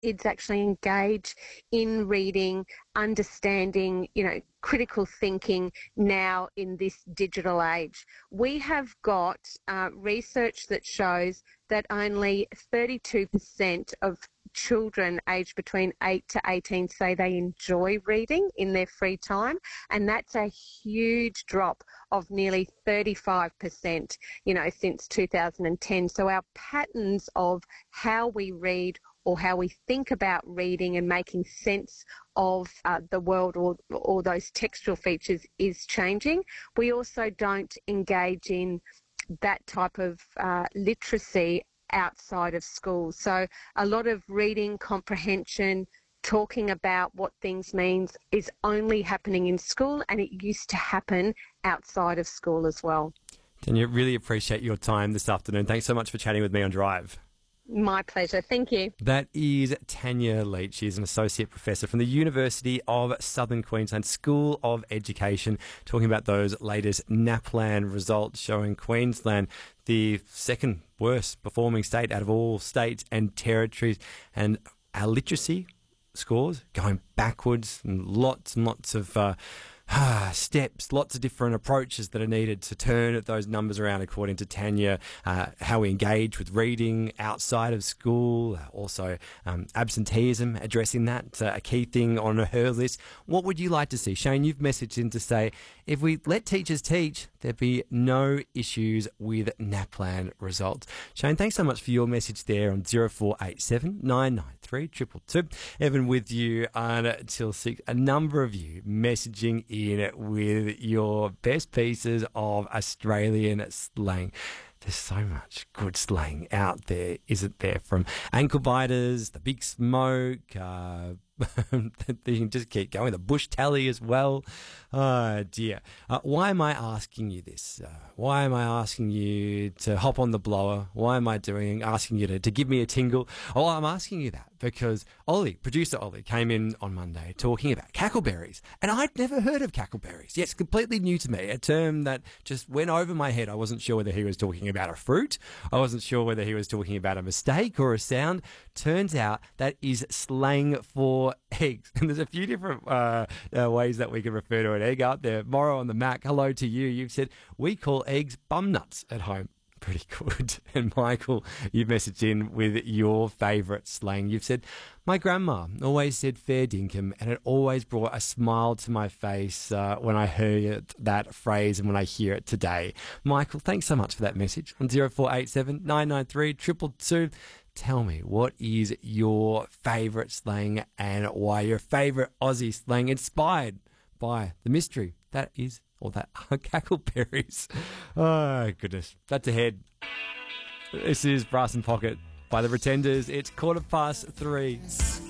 kids actually engage in reading, understanding, critical thinking now in this digital age. We have got research that shows that only 32% of children aged between 8 to 18 say they enjoy reading in their free time, and that's a huge drop of nearly 35%, since 2010. So our patterns of how we read or how we think about reading and making sense of the world or those textual features is changing. We also don't engage in that type of literacy outside of school. So a lot of reading comprehension, talking about what things means is only happening in school, and it used to happen outside of school as well. Tanya, really appreciate your time this afternoon. Thanks so much for chatting with me on Drive. My pleasure. Thank you. That is Tanya Leach. She's an Associate Professor from the University of Southern Queensland School of Education, talking about those latest NAPLAN results showing Queensland the second worst performing state out of all states and territories, and our literacy scores going backwards, and lots of steps, lots of different approaches that are needed to turn those numbers around, according to Tanya. How we engage with reading outside of school, also absenteeism, addressing that, a key thing on her list. What would you like to see? Shane, you've messaged in to say, if we let teachers teach, there'd be no issues with NAPLAN results. Shane, thanks so much for your message there on 0487 993 222. Evan with you until 6. A number of you messaging in with your best pieces of Australian slang. There's so much good slang out there, isn't there? From ankle biters, the big smoke, you can just keep going. The bush tally as well. Oh, dear. Why am I asking you this? Why am I asking you to hop on the blower? Why am I asking you to give me a tingle? Oh, I'm asking you that because producer Ollie, came in on Monday talking about cackleberries. And I'd never heard of cackleberries. Yeah, it's completely new to me. A term that just went over my head. I wasn't sure whether he was talking about a fruit. I wasn't sure whether he was talking about a mistake or a sound. Turns out that is slang for eggs. And there's a few different ways that we can refer to an egg out there. Morrow on the Mac, hello to you. You've said, we call eggs bum nuts at home. Pretty good. And Michael, you've messaged in with your favourite slang. You've said, my grandma always said fair dinkum, and it always brought a smile to my face when I heard that phrase and when I hear it today. Michael, thanks so much for that message on 0487 993 222. Tell me, what is your favourite slang and why your favourite Aussie slang inspired by the mystery that is, or that are cackleberries. Oh, goodness. That's ahead. This is Brass and Pocket by the Pretenders. It's 3:15.